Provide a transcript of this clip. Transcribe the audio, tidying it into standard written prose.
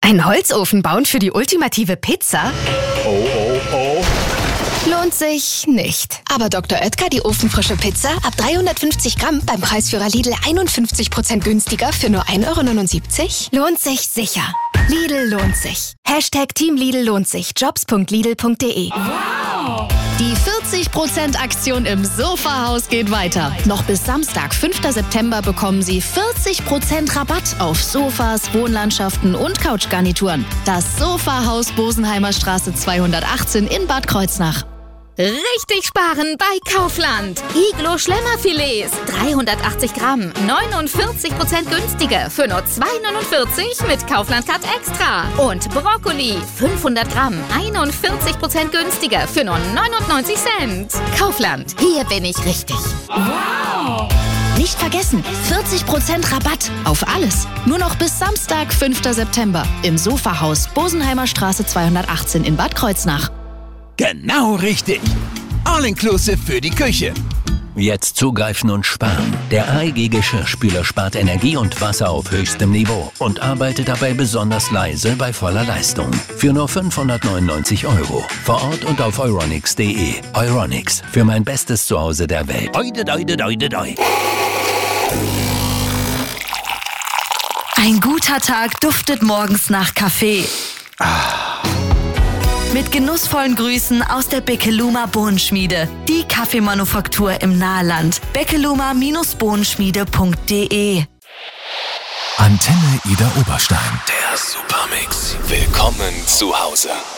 Einen Holzofen bauen für die ultimative Pizza? Oh. Lohnt sich nicht. Aber Dr. Oetker, die ofenfrische Pizza, ab 350 Gramm beim Preisführer Lidl 51% günstiger für nur 1,79 €? Lohnt sich sicher. Lidl lohnt sich. Team Lidl lohnt sich. Jobs.lidl.de. Wow! Die 40% Aktion im Sofahaus geht weiter. Noch bis Samstag, 5. September, bekommen Sie 40% Rabatt auf Sofas, Wohnlandschaften und Couchgarnituren. Das Sofahaus Bosenheimer Straße 218 in Bad Kreuznach. Richtig sparen bei Kaufland. Iglo Schlemmerfilets, 380 Gramm, 49% günstiger für nur 2,49 mit Kaufland Card Extra. Und Brokkoli, 500 Gramm, 41% günstiger für nur 99 Cent. Kaufland, hier bin ich richtig. Wow! Nicht vergessen, 40% Rabatt auf alles. Nur noch bis Samstag, 5. September im Sofahaus Bosenheimer Straße 218 in Bad Kreuznach. Genau richtig. All-inclusive für die Küche. Jetzt zugreifen und sparen. Der AEG Geschirrspüler spart Energie und Wasser auf höchstem Niveau und arbeitet dabei besonders leise bei voller Leistung. Für nur 599 €. Vor Ort und auf euronics.de. Euronics, für mein bestes Zuhause der Welt. Ein guter Tag duftet morgens nach Kaffee. Mit genussvollen Grüßen aus der Beckeluma Bohnenschmiede. Die Kaffeemanufaktur im Nahland. beckeluma-bohnenschmiede.de. Antenne Ida Oberstein. Der Supermix. Willkommen zu Hause.